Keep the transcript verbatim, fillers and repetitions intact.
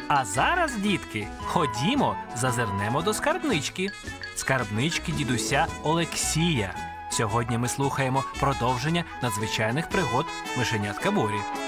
А зараз, дітки, ходімо, зазирнемо до скарбнички. Скарбнички дідуся Олексія. Сьогодні ми слухаємо продовження надзвичайних пригод мишенятка Борі.